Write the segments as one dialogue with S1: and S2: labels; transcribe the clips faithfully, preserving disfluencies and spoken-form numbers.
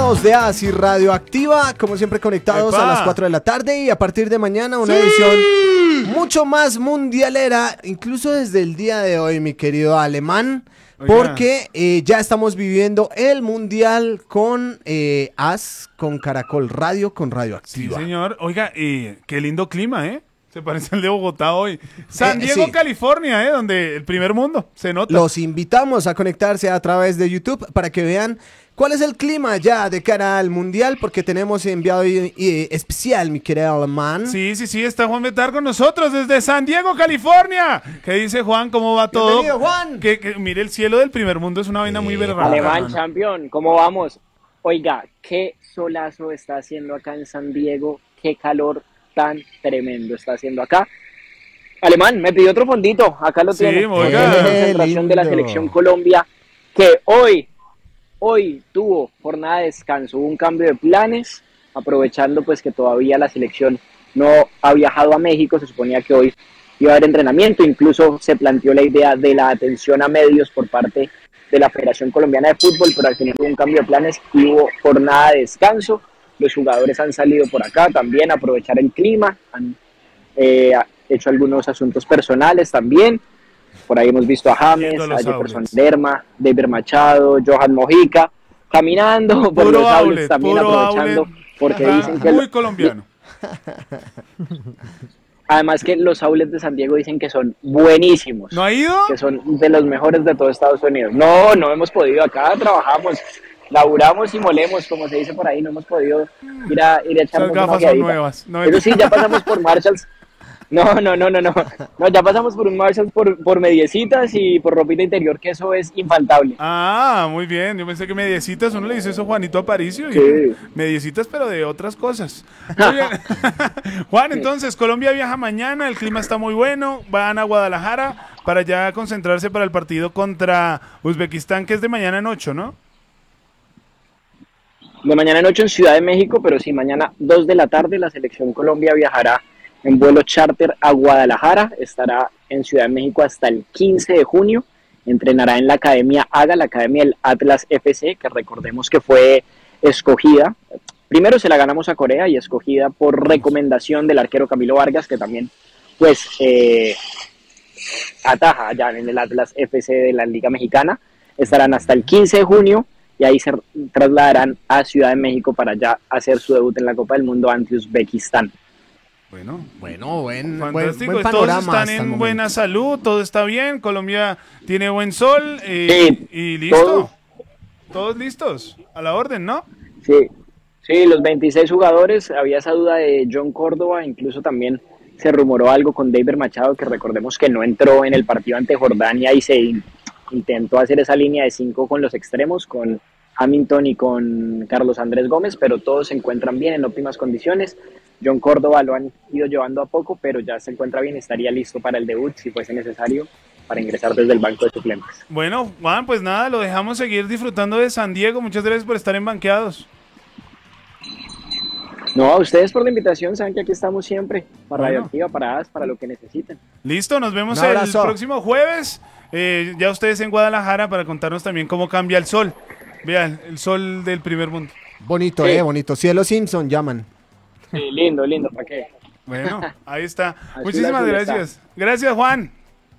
S1: Los de Así Radioactiva, como siempre conectados
S2: ¡Epa!
S1: a las cuatro de la tarde y a partir de mañana una
S2: ¡Sí!
S1: edición mucho más mundialera, incluso desde el día de hoy, mi querido Alemán,
S2: Oiga.
S1: porque eh, ya estamos viviendo el mundial con eh, As, con Caracol Radio, con
S2: Sí,
S1: Radioactiva.
S2: señor. Oiga, eh, qué lindo clima, ¿eh? Se parece al de Bogotá hoy. San
S1: Eh,
S2: Diego,
S1: sí.
S2: California, ¿eh? Donde el primer mundo se nota.
S1: Los invitamos a conectarse a través de YouTube para que vean cuál es el clima ya de cara al mundial, porque tenemos enviado eh, eh, especial, mi querido Alemán.
S2: Sí, sí, sí, está Juan Betar con nosotros desde San Diego, California. ¿Qué dice Juan? ¿Cómo va todo?
S1: Bienvenido, Juan.
S2: Que, que mire, el cielo del primer mundo es una vaina muy berraca.
S3: Alemán,
S2: mano.
S3: campeón, ¿cómo vamos? Oiga, qué solazo está haciendo acá en San Diego, qué calor tan tremendo está haciendo acá. Alemán, me pidió otro fondito, acá lo
S2: Sí,
S3: tiene.
S2: oiga.
S3: La concentración de la
S1: Lindo.
S3: selección Colombia, que hoy, hoy tuvo jornada de descanso, hubo un cambio de planes, aprovechando pues que todavía la selección no ha viajado a México, se suponía que hoy iba a haber entrenamiento, incluso se planteó la idea de la atención a medios por parte de la Federación Colombiana de Fútbol, pero al final hubo un cambio de planes y hubo jornada de descanso. Los jugadores han salido por acá también a aprovechar el clima, han eh, hecho algunos asuntos personales también. Por ahí hemos visto a James,
S2: Yendo a
S3: a
S2: los
S3: Jefferson
S2: outlets.
S3: Lerma, David Machado, Johan Mojica, caminando por
S2: Puro
S3: los outlets
S2: outlet,
S3: también
S2: puro
S3: aprovechando,
S2: outlet.
S3: porque
S2: Ajá,
S3: dicen que...
S2: muy colombiano.
S3: Además que los outlets de San Diego dicen que son buenísimos.
S2: ¿No ha ido?
S3: Que son de los mejores de todo Estados Unidos. No, no hemos podido. Acá trabajamos, laburamos y molemos, como se dice por ahí. No hemos podido ir a, ir a
S2: Esas
S3: echarnos una
S2: gafas son
S3: ojeadita.
S2: nuevas. No,
S3: Eso sí, ya pasamos por Marshalls. No, no, no, no, no. No, ya pasamos por un Marshalls por, por mediecitas y por ropita interior, que eso es infaltable.
S2: Ah, muy bien. Yo pensé que mediecitas, uno le dice eso a Juanito Aparicio. Y
S3: Sí.
S2: mediecitas, pero de otras cosas. Muy bien. Juan, entonces, Colombia viaja mañana, el clima está muy bueno. Van a Guadalajara para ya concentrarse para el partido contra Uzbekistán, que es de mañana en ocho, ¿no?
S3: De mañana en ocho en Ciudad de México, pero sí, mañana dos de la tarde la selección Colombia viajará en vuelo charter a Guadalajara, estará en Ciudad de México hasta el quince de junio, entrenará en la Academia AGA, la Academia del Atlas F C, que recordemos que fue escogida, primero se la ganamos a Corea y escogida por recomendación del arquero Camilo Vargas, que también pues eh, ataja allá en el Atlas F C de la Liga Mexicana, estarán hasta el quince de junio, y ahí se trasladarán a Ciudad de México para ya hacer su debut en la Copa del Mundo ante Uzbekistán.
S2: Bueno,
S1: Bueno, buen, buen,
S2: fantástico.
S1: buen
S2: Todos
S1: panorama
S2: están
S1: hasta el
S2: en
S1: momento.
S2: buena salud, todo está bien. Colombia tiene buen sol eh,
S3: Sí,
S2: y listo.
S3: todos.
S2: Todos listos, a la orden, ¿no?
S3: Sí, sí, los veintiséis jugadores, había esa duda de John Córdoba, incluso también se rumoró algo con David Machado, que recordemos que no entró en el partido ante Jordania y se in- intentó hacer esa línea de cinco con los extremos, con Hamilton y con Carlos Andrés Gómez, pero todos se encuentran bien, en óptimas condiciones. John Córdoba lo han ido llevando a poco, pero ya se encuentra bien, estaría listo para el debut si fuese necesario, para ingresar desde el banco de suplentes.
S2: Bueno, Juan, pues nada, lo dejamos seguir disfrutando de San Diego. Muchas gracias por estar en Banqueados.
S3: No, a ustedes por la invitación, saben que aquí estamos siempre, para
S2: Bueno.
S3: Radioactiva, para A D A S, para lo que necesiten.
S2: Listo, nos vemos
S1: Un
S2: el
S1: abrazo.
S2: próximo jueves. Eh, ya ustedes en Guadalajara para contarnos también cómo cambia el sol. Vean, el sol del primer mundo.
S1: Bonito,
S3: Sí.
S1: eh, bonito. Cielo Simpson llaman.
S3: Sí, lindo, lindo, ¿para qué?
S2: Bueno, ahí está.
S3: Azul,
S2: Muchísimas
S3: azul
S2: gracias. Gracias, Juan.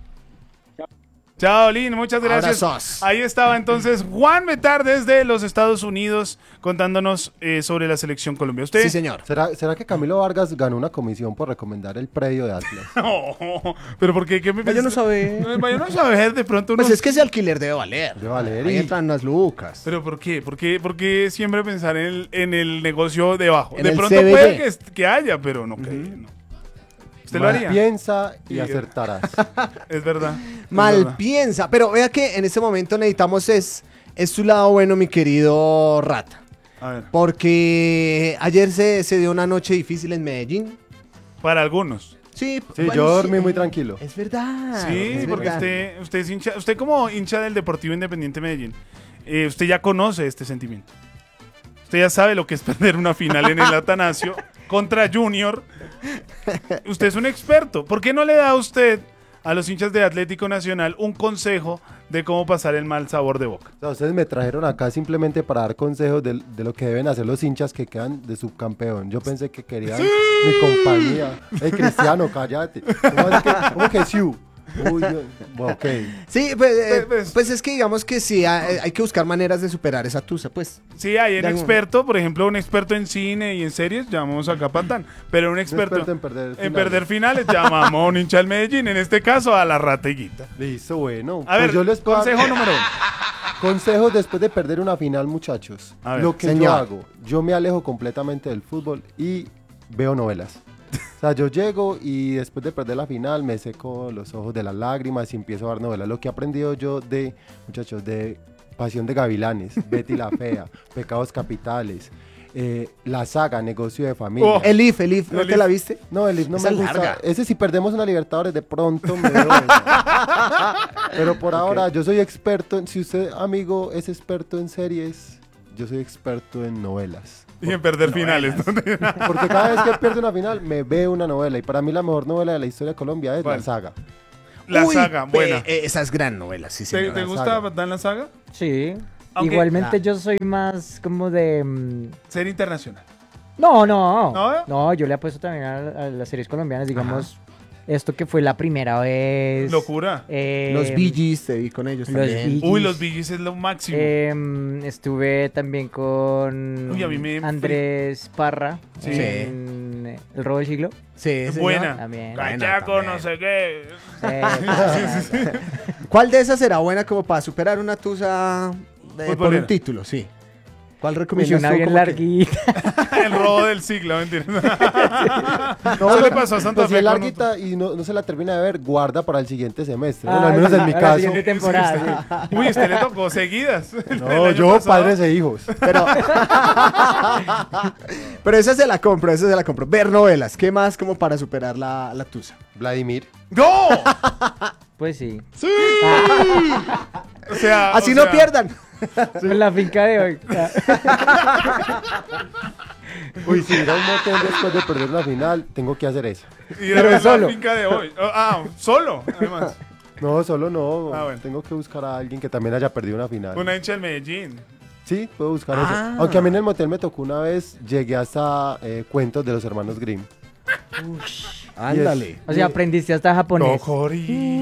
S2: Chao, Lin, muchas gracias.
S1: Abrazos.
S2: Ahí estaba entonces Juan Betar desde los Estados Unidos contándonos eh, sobre la selección Colombia. ¿Usted?
S1: Sí, señor.
S4: ¿Será, ¿Será que Camilo Vargas ganó una comisión por recomendar el predio de Atlas?
S2: No, pero ¿por qué? ¿Qué me
S1: Vaya no
S2: pensó?
S1: sabe.
S2: No, vaya no saber, de pronto uno...
S1: Pues es que ese alquiler debe valer.
S4: Debe valer,
S1: Ahí
S4: y-
S1: entran unas lucas.
S2: ¿Pero por qué? ¿Por qué, por qué siempre pensar en el, en el negocio debajo?
S1: En
S2: de
S1: el
S2: pronto
S1: C B G.
S2: puede que, est- que haya, pero no creo. no. ¿Usted lo
S4: Mal
S2: haría?
S4: Piensa y
S2: Sí.
S4: acertarás.
S2: Es verdad. es
S1: Mal
S2: verdad.
S1: piensa. Pero vea que en este momento necesitamos es, es su lado bueno, mi querido Rata.
S2: A ver,
S1: Porque ayer se, se dio una noche difícil en Medellín.
S2: para algunos.
S1: Sí,
S4: Sí,
S1: bueno,
S4: yo
S1: sí.
S4: dormí muy tranquilo.
S1: Es verdad.
S2: Sí,
S1: es
S2: porque
S1: verdad.
S2: usted, usted es hincha, usted como hincha del Deportivo Independiente Medellín, eh, usted ya conoce este sentimiento. Usted ya sabe lo que es perder una final en el Atanasio contra Junior. Usted es un experto. ¿Por qué no le da a usted a los hinchas de Atlético Nacional un consejo de cómo pasar el mal sabor de boca.
S4: O sea, ustedes me trajeron acá simplemente para dar consejos de, de lo que deben hacer los hinchas que quedan de subcampeón. Yo pensé que querían mi compañía. Hey, Cristiano, cállate. ¿Cómo es que, cómo que sí? Uy, yo- bueno, ok.
S1: Sí, pues, eh,
S2: Pues-
S1: pues es que digamos que sí, hay, hay que buscar maneras de superar esa tusa, pues.
S2: Sí, hay un
S1: De algún-
S2: experto, por ejemplo, un experto en cine y en series, llamamos a Capatán, pero un experto,
S4: experto en perder
S2: en
S4: finales.
S2: perder finales, llamamos a un hincha del Medellín, en este caso a la Rateguita.
S4: Listo, bueno.
S2: A ver,
S4: Pues yo les puedo dar
S2: consejo número uno.
S4: consejos después de perder una final, muchachos.
S2: A ver,
S4: lo que
S1: señor.
S4: yo hago, yo me alejo completamente del fútbol y veo novelas. O sea, yo llego y después de perder la final me seco los ojos de las lágrimas y empiezo a ver novelas. Lo que he aprendido yo de, muchachos, de Pasión de Gavilanes, Betty la Fea, Pecados Capitales, eh, La Saga, Negocio de Familia.
S2: Oh.
S1: El If, el If, ¿no
S2: El
S1: te
S2: If.
S1: la viste?
S4: No, el no
S1: Esa
S4: me
S1: es
S4: gusta.
S1: larga.
S4: Ese si perdemos una Libertadores de pronto me veo esa. Pero por ahora yo soy experto, en, si usted, amigo, es experto en series, yo soy experto en novelas.
S2: Y en perder finales. ¿no?
S4: Porque cada vez que pierdo una final me veo una novela y para mí la mejor novela de la historia de Colombia es
S2: ¿Cuál?
S4: La Saga.
S2: La
S1: Uy,
S2: saga,
S1: pe-
S2: buena.
S1: eh, esa es gran novela, sí,
S2: ¿Te,
S1: señor.
S2: te
S4: la
S2: gusta
S4: saga.
S2: Capatán la saga?
S5: Sí.
S2: Aunque-
S5: Igualmente
S1: Ah.
S5: yo soy más como de... mm,
S2: Ser internacional.
S5: No, no.
S2: ¿No?
S5: No, yo le apuesto también a, a las series colombianas, digamos, esto que fue la primera vez.
S2: Locura.
S5: eh,
S1: Los Bee Gees, te vi con ellos
S5: los
S1: también.
S5: Bee-
S2: Uy, los Bee Gees es lo máximo.
S5: em, estuve también con
S2: Uy, a mí me-
S5: Andrés Parra
S2: Sí.
S5: en El Robo del Siglo.
S1: Sí, señor.
S2: buena.
S5: También.
S2: Cachaco,
S1: Buena
S2: no sé qué.
S5: Sí,
S1: ¿Cuál de esas será buena como para superar una tusa de- por
S2: Futbolera.
S1: un título? Sí. ¿Cuál
S5: Uy,
S1: recomiendas
S5: una
S1: tú
S5: bien
S1: como que-
S5: larguita.
S2: El robo del siglo, mentira.
S4: No,
S2: Eso le pasó a Santa
S4: pues si
S2: Fe
S4: es
S2: con
S4: larguita y no, no se la termina de ver, guarda para el siguiente semestre.
S5: Ah,
S4: Bueno, al menos
S5: sí,
S4: en mi
S5: a la
S4: caso.
S5: siguiente temporada, sí.
S2: Uy, este le tocó seguidas. El
S4: No,
S2: año
S4: yo,
S2: pasado.
S4: padres e hijos.
S1: Pero, pero esa se la compro, esa se la compro. Ver novelas, ¿qué más como para superar la, la tusa?
S4: Vladimir.
S2: ¡No!
S5: Pues sí.
S2: O sea,
S1: Así
S2: o
S1: no
S2: sea,
S1: pierdan.
S5: En la finca de hoy.
S4: Uy, si ir a un motel después de perder la final, tengo que hacer eso.
S2: Ir a
S5: Pero
S2: ver
S5: solo.
S2: la finca de hoy. Oh, ah, solo, además.
S4: No, solo no.
S2: Ah, bueno.
S4: Tengo que buscar a alguien que también haya perdido una final.
S2: Una hincha del Medellín.
S4: Sí, puedo buscar
S1: Ah.
S4: eso. Aunque a mí en el motel me tocó una vez, llegué hasta eh, cuentos de los hermanos Grimm.
S1: Ándale.
S5: O sea, aprendiste hasta japonés.
S2: Tojori.